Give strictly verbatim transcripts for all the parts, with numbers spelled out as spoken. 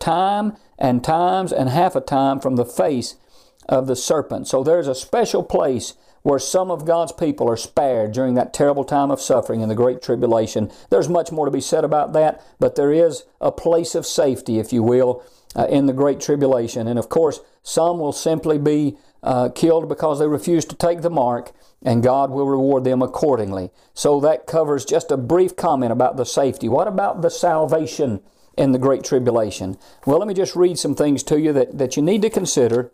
time and times and half a time from the face of the serpent. So there's a special place where some of God's people are spared during that terrible time of suffering in the Great Tribulation. There's much more to be said about that, but there is a place of safety, if you will, uh, in the Great Tribulation. And of course, some will simply be uh, killed because they refuse to take the mark, and God will reward them accordingly. So that covers just a brief comment about the safety. What about the salvation in the Great Tribulation? Well, let me just read some things to you that, that you need to consider.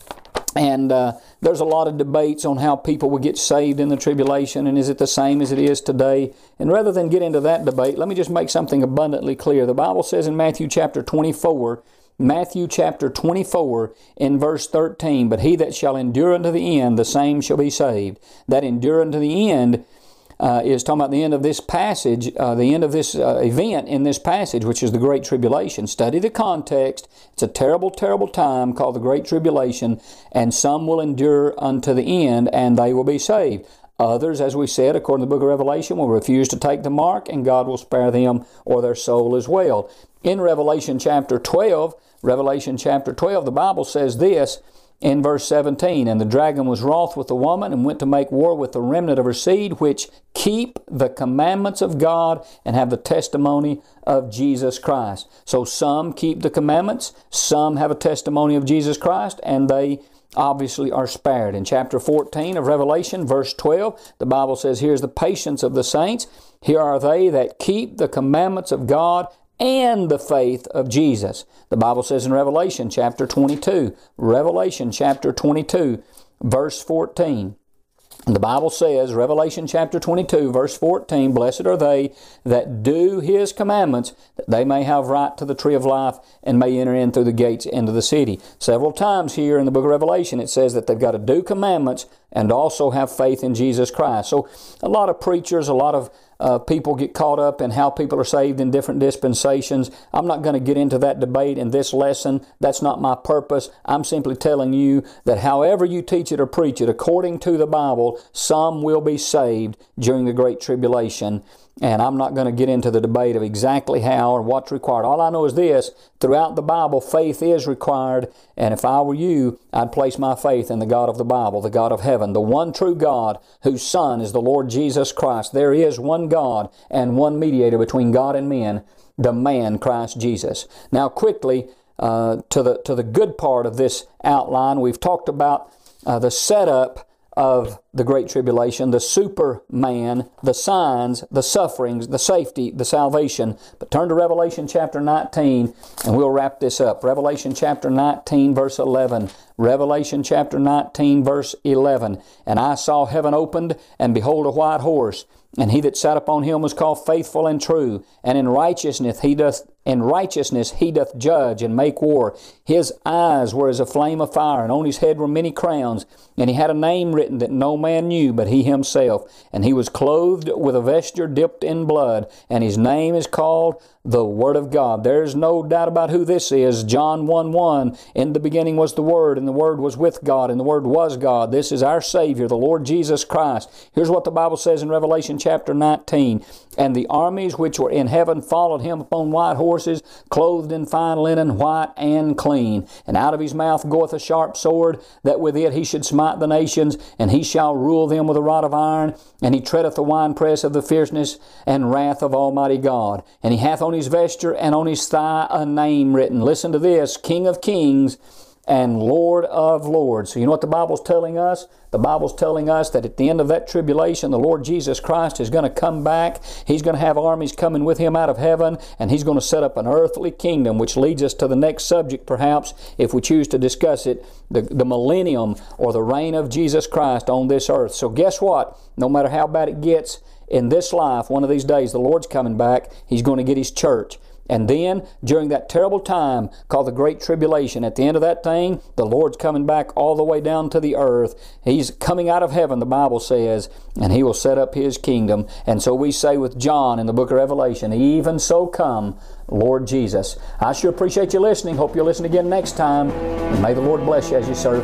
And uh, there's a lot of debates on how people will get saved in the tribulation, and is it the same as it is today? And rather than get into that debate, let me just make something abundantly clear. The Bible says in Matthew chapter twenty-four, Matthew chapter twenty-four in verse thirteen, "But he that shall endure unto the end, the same shall be saved." That endure unto the end Uh, is talking about the end of this passage, uh, the end of this uh, event in this passage, which is the Great Tribulation. Study the context. It's a terrible, terrible time called the Great Tribulation, and some will endure unto the end, and they will be saved. Others, as we said, according to the book of Revelation, will refuse to take the mark, and God will spare them or their soul as well. In Revelation chapter twelve, Revelation chapter twelve, the Bible says this, in verse seventeen, "And the dragon was wroth with the woman, and went to make war with the remnant of her seed, which keep the commandments of God, and have the testimony of Jesus Christ." So some keep the commandments, some have a testimony of Jesus Christ, and they obviously are spared. In chapter fourteen of Revelation, verse twelve, the Bible says, "Here's the patience of the saints. Here are they that keep the commandments of God and the faith of Jesus." The Bible says in Revelation chapter twenty-two, Revelation chapter twenty-two, verse fourteen, the Bible says, Revelation chapter twenty-two, verse fourteen, "Blessed are they that do His commandments, that they may have right to the tree of life, and may enter in through the gates into the city." Several times here in the book of Revelation it says that they've got to do commandments and also have faith in Jesus Christ. So a lot of preachers, a lot of uh, people get caught up in how people are saved in different dispensations. I'm not going to get into that debate in this lesson. That's not my purpose. I'm simply telling you that however you teach it or preach it, according to the Bible, some will be saved during the Great Tribulation. And I'm not going to get into the debate of exactly how or what's required. All I know is this: throughout the Bible, faith is required. And if I were you, I'd place my faith in the God of the Bible, the God of heaven, the one true God, whose Son is the Lord Jesus Christ. There is one God and one mediator between God and men, the man Christ Jesus. Now quickly, uh, to the to the good part of this outline, we've talked about uh, the setup of the Great Tribulation, the Superman, the signs, the sufferings, the safety, the salvation. But turn to Revelation chapter nineteen, and we'll wrap this up. Revelation chapter nineteen, verse eleven. Revelation chapter nineteen, verse eleven. "And I saw heaven opened, and behold a white horse, and he that sat upon him was called Faithful and True, and in righteousness he doth in righteousness he doth judge and make war. His eyes were as a flame of fire, and on his head were many crowns, and he had a name written that no man knew but he himself. And he was clothed with a vesture dipped in blood, and his name is called the Word of God." There's no doubt about who this is. John one one, "In the beginning was the Word, and the Word was with God, and the Word was God." This is our Savior, the Lord Jesus Christ. Here's what the Bible says in Revelation chapter nineteen. "And the armies which were in heaven followed him upon white horses, clothed in fine linen, white and clean. And out of his mouth goeth a sharp sword, that with it he should smite the nations, and he shall rule them with a rod of iron. And he treadeth the winepress of the fierceness and wrath of Almighty God. And he hath on his vesture and on his thigh a name written." Listen to this: "King of Kings and Lord of Lords." So you know what the Bible's telling us? The Bible's telling us that at the end of that tribulation, the Lord Jesus Christ is going to come back. He's going to have armies coming with Him out of heaven, and He's going to set up an earthly kingdom, which leads us to the next subject, perhaps, if we choose to discuss it, the, the millennium, or the reign of Jesus Christ on this earth. So guess what? No matter how bad it gets in this life, one of these days the Lord's coming back. He's going to get His church. And then, during that terrible time called the Great Tribulation, at the end of that thing, the Lord's coming back all the way down to the earth. He's coming out of heaven, the Bible says, and He will set up His kingdom. And so we say with John in the book of Revelation, "Even so come, Lord Jesus." I sure appreciate you listening. Hope you'll listen again next time. And may the Lord bless you as you serve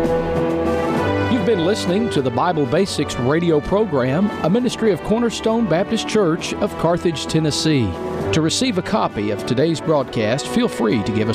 Him. You've been listening to the Bible Basics radio program, a ministry of Cornerstone Baptist Church of Carthage, Tennessee. To receive a copy of today's broadcast, feel free to give us